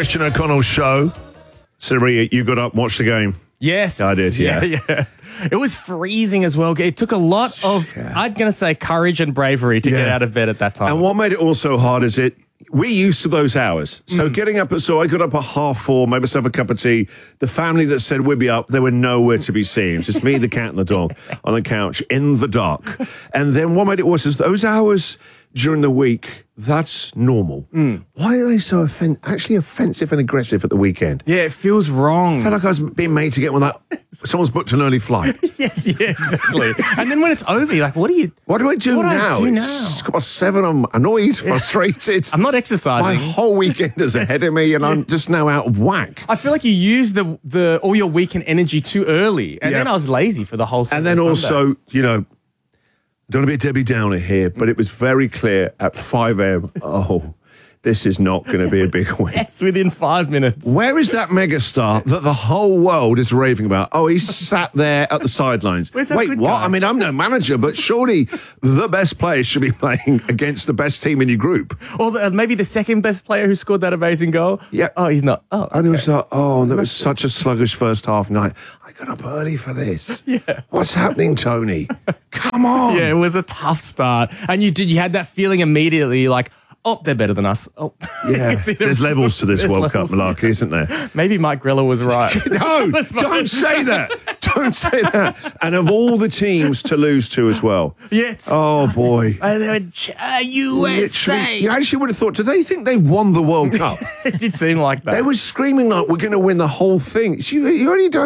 Christian O'Connell show. Siri, you got up, watched the game. Yes. I did, yeah. It was freezing as well. It took a lot of, I'm going to say, courage and bravery to get out of bed at that time. And what made it all so hard is we're used to those hours. So getting up, so I got up at 4:30, made myself a cup of tea. The family that said we'd be up, they were nowhere to be seen. It's just me, the cat, and the dog on the couch in the dark. And then what made it worse is those hours during the week, that's normal. Why are they so actually offensive and aggressive at the weekend? Yeah, it feels wrong. I felt like I was being made to get one that someone's booked an early flight. Yes, yeah, exactly. And then when it's over, you're like, what do I do now? It's got 7. I'm annoyed, frustrated. I'm not exercising. My whole weekend is ahead of me, and I'm just now out of whack. I feel like you use all your weekend energy too early, and then I was lazy for the whole. And then also, don't want to be a Debbie Downer here, but it was very clear at 5 a.m. Oh, this is not going to be a big win. Yes, within 5 minutes. Where is that megastar that the whole world is raving about? Oh, he's sat there at the sidelines. Wait, what? Guy? I mean, I'm no manager, but surely the best players should be playing against the best team in your group. Or maybe the second best player who scored that amazing goal. Yeah. Oh, he's not. Oh, okay. And it was like, that was such a sluggish first half night. I got up early for this. Yeah. What's happening, Tony? Come on. Yeah, it was a tough start. And you had that feeling immediately like, oh, they're better than us. Oh, yeah. There's levels to this World Cup malarkey, isn't there? Maybe Mike Grella was right. No, don't say that. Don't say that. And of all the teams to lose to as well. Yes. Oh, boy. USA. You actually would have thought, do they think they've won the World Cup? It did seem like that. They were screaming like, we're going to win the whole thing. You only done